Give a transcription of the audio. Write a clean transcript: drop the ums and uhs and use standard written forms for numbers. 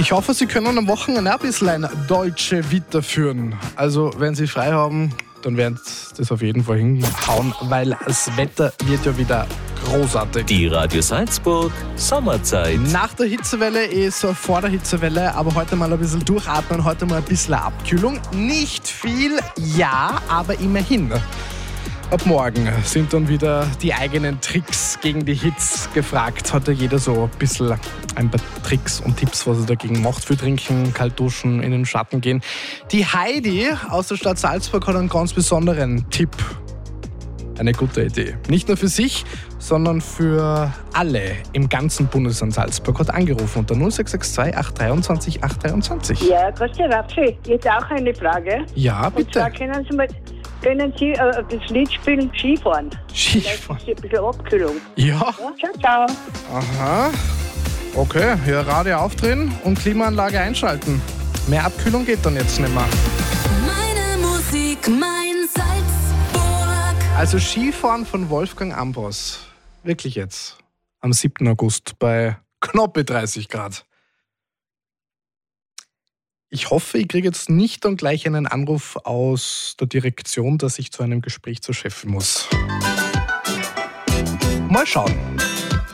Ich hoffe, Sie können am Wochenende ein bisschen ein Deutsche Vita führen. Also, wenn Sie frei haben, dann werden Sie das auf jeden Fall hinhauen, weil das Wetter wird ja wieder großartig. Die Radio Salzburg Sommerzeit. Nach der Hitzewelle ist vor der Hitzewelle, aber heute mal ein bisschen durchatmen, heute mal ein bisschen Abkühlung. Nicht viel, ja, aber immerhin. Ab morgen sind dann wieder die eigenen Tricks gegen die Hitze gefragt. Hat ja jeder so ein bisschen ein paar Tricks und Tipps, was er dagegen macht. Viel trinken, kalt duschen, in den Schatten gehen. Die Heidi aus der Stadt Salzburg hat einen ganz besonderen Tipp. Eine gute Idee. Nicht nur für sich, sondern für alle im ganzen Bundesland Salzburg. Hat angerufen unter 0662 823 823. Ja, grüß dich, Raffi. Jetzt auch eine Frage. Ja, Und zwar bitte. können Sie das Lied spielen Skifahren? Skifahren. Vielleicht ist ein bisschen Abkühlung. Ja. Ja, ciao, ciao. Aha. Okay, ja, Radio aufdrehen und Klimaanlage einschalten. Mehr Abkühlung geht dann jetzt nicht mehr. Meine Musik, mein Salzburg. Also Skifahren von Wolfgang Ambros. Wirklich jetzt. Am 7. August bei knappe 30 Grad. Ich hoffe, ich kriege jetzt nicht dann gleich einen Anruf aus der Direktion, dass ich zu einem Gespräch zur Chefin muss. Mal schauen.